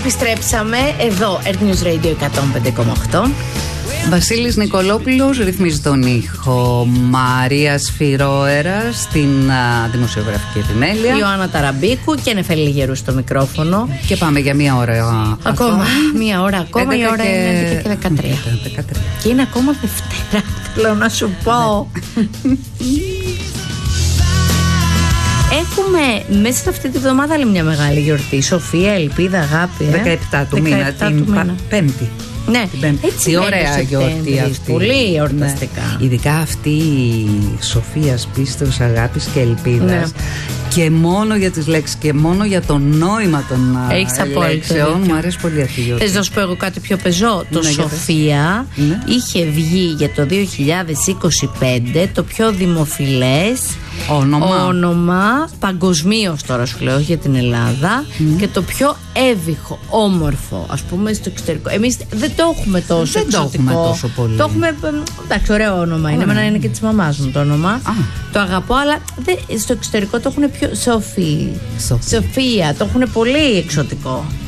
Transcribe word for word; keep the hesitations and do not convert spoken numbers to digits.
Επιστρέψαμε εδώ, Earth News Radio εκατόν πέντε κόμμα οκτώ. Βασίλης Νικολόπουλος ρυθμίζει τον ήχο. Μαρία Σφυρόερα στην α, δημοσιογραφική επιμέλεια. Ιωάννα Ταραμπίκου και Νεφέλη Γερού στο μικρόφωνο. Και πάμε για μία ώρα α, ακόμα. ακόμα. Μία ώρα ακόμα. Η ώρα και... είναι έντεκα και δεκατρία. Και είναι ακόμα Δευτέρα. Θέλω να σου πω. Έχουμε μέσα σε αυτή τη βδομάδα άλλη μια μεγάλη γιορτή. Σοφία, ελπίδα, αγάπη. Ε? δεκαεπτά του μήνα, την μήνα. Πέμπτη. Ναι, έτσι τι ωραία γιορτή αυτή. Πολύ εορταστικά. Ναι. Ειδικά αυτή η Σοφίας, πίστεως, αγάπης και ελπίδας. Ναι. Και μόνο για τις λέξεις και μόνο για το νόημα των λέξεων. Μου αρέσει πολύ αυτή η γιορτή. Θες να σου πω εγώ κάτι πιο πεζό? Το ναι, Σοφία ναι. είχε βγει για το δύο χιλιάδες είκοσι πέντε το πιο δημοφιλές όνομα, όνομα παγκοσμίως, τώρα σου λέω, για την Ελλάδα mm. και το πιο έβυχο, όμορφο, ας πούμε, στο εξωτερικό. Εμείς δεν το έχουμε τόσο δεν εξωτικό. Το έχουμε τόσο πολύ. Το έχουμε, εντάξει, ωραίο όνομα είναι. Εμένα είναι και της μαμάς μου το όνομα. Α. Το αγαπώ, αλλά δεν, στο εξωτερικό το έχουν πιο Σοφή. Σοφία, το έχουν πολύ εξωτικό.